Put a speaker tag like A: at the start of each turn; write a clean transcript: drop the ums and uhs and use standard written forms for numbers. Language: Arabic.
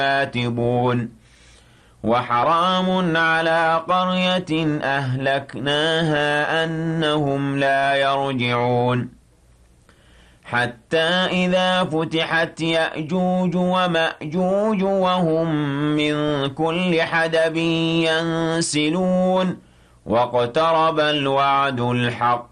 A: كاتبون وحرام على قرية أهلكناها أنهم لا يرجعون حتى إذا فتحت يأجوج ومأجوج وهم من كل حدب ينسلون واقترب الوعد الحق